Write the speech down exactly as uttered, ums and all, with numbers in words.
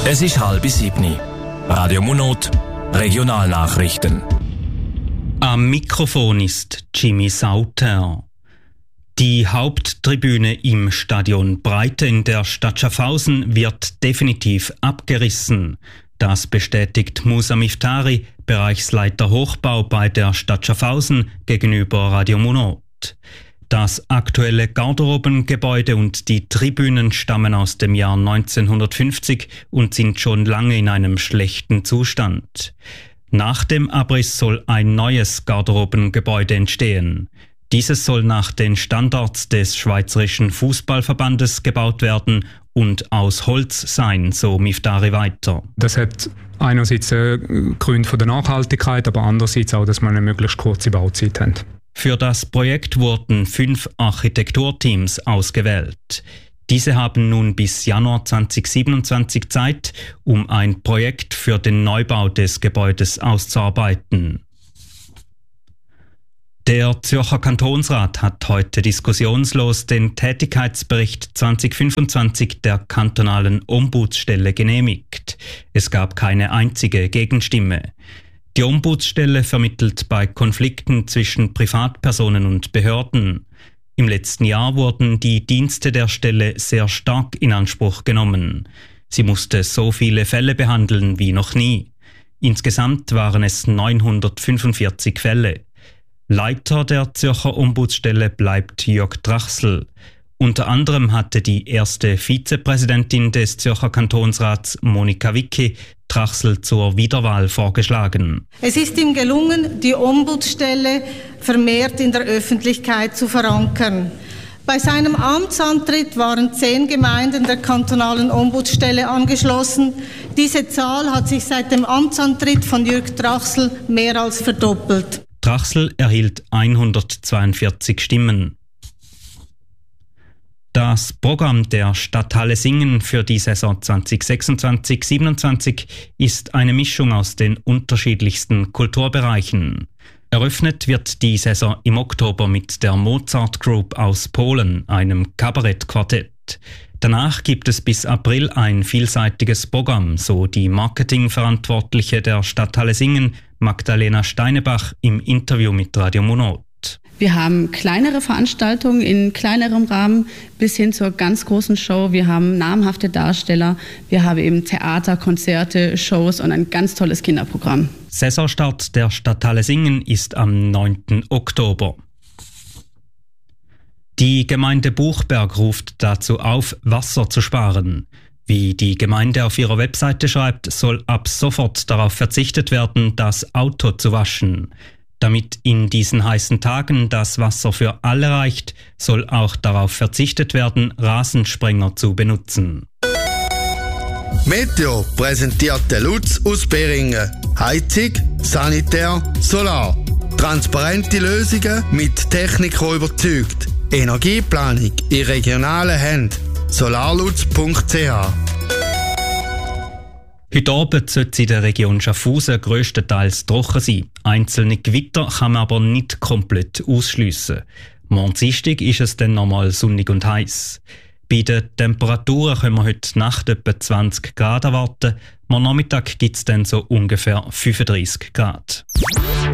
Es ist halb sieben. Radio Munot, Regionalnachrichten. Am Mikrofon ist Jimmy Sauter. Die Haupttribüne im Stadion Breite in der Stadt Schaffhausen wird definitiv abgerissen. Das bestätigt Musa Miftari, Bereichsleiter Hochbau bei der Stadt Schaffhausen, gegenüber Radio Munot. Das aktuelle Garderobengebäude und die Tribünen stammen aus dem Jahr neunzehnhundertfünfzig und sind schon lange in einem schlechten Zustand. Nach dem Abriss soll ein neues Garderobengebäude entstehen. Dieses soll nach den Standards des Schweizerischen Fußballverbandes gebaut werden und aus Holz sein, so Miftari weiter. Das hat einerseits äh, Gründe von der Nachhaltigkeit, aber andererseits auch, dass wir eine möglichst kurze Bauzeit haben. Für das Projekt wurden fünf Architekturteams ausgewählt. Diese haben nun bis Januar zweitausendsiebenundzwanzig Zeit, um ein Projekt für den Neubau des Gebäudes auszuarbeiten. Der Zürcher Kantonsrat hat heute diskussionslos den Tätigkeitsbericht zweitausendfünfundzwanzig der kantonalen Ombudsstelle genehmigt. Es gab keine einzige Gegenstimme. Die Ombudsstelle vermittelt bei Konflikten zwischen Privatpersonen und Behörden. Im letzten Jahr wurden die Dienste der Stelle sehr stark in Anspruch genommen. Sie musste so viele Fälle behandeln wie noch nie. Insgesamt waren es neunhundertfünfundvierzig Fälle. Leiter der Zürcher Ombudsstelle bleibt Jörg Trachsel. Unter anderem hatte die erste Vizepräsidentin des Zürcher Kantonsrats, Monika Wicki, Trachsel zur Wiederwahl vorgeschlagen. Es ist ihm gelungen, die Ombudsstelle vermehrt in der Öffentlichkeit zu verankern. Bei seinem Amtsantritt waren zehn Gemeinden der kantonalen Ombudsstelle angeschlossen. Diese Zahl hat sich seit dem Amtsantritt von Jörg Trachsel mehr als verdoppelt. Trachsel erhielt hundertzweiundvierzig Stimmen. Das Programm der Stadthalle Singen für die Saison zweitausendsechsundzwanzig siebenundzwanzig ist eine Mischung aus den unterschiedlichsten Kulturbereichen. Eröffnet wird die Saison im Oktober mit der Mozart Group aus Polen, einem Kabarettquartett. Danach gibt es bis April ein vielseitiges Programm, so die Marketingverantwortliche der Stadthalle Singen, Magdalena Steinebach, im Interview mit Radio Munot. Wir haben kleinere Veranstaltungen in kleinerem Rahmen bis hin zur ganz großen Show. Wir haben namhafte Darsteller, wir haben eben Theater, Konzerte, Shows und ein ganz tolles Kinderprogramm. Saisonstart der Stadthalle Singen ist am neunten Oktober. Die Gemeinde Buchberg ruft dazu auf, Wasser zu sparen. Wie die Gemeinde auf ihrer Webseite schreibt, soll ab sofort darauf verzichtet werden, das Auto zu waschen. Damit in diesen heißen Tagen das Wasser für alle reicht, soll auch darauf verzichtet werden, Rasensprenger zu benutzen. Meteo präsentiert der Lutz aus Beringen. Heizung, Sanitär, Solar. Transparente Lösungen mit Technik, die überzeugt. Energieplanung in regionalen Händen. solarlutz punkt c h. Heute Abend sollte es in der Region Schaffhausen grösstenteils trocken sein. Einzelne Gewitter kann man aber nicht komplett ausschliessen. Morgen Dienstag ist es dann nochmal sonnig und heiß. Bei den Temperaturen können wir heute Nacht etwa zwanzig Grad erwarten. Morgen Nachmittag gibt es dann so ungefähr fünfunddreissig Grad.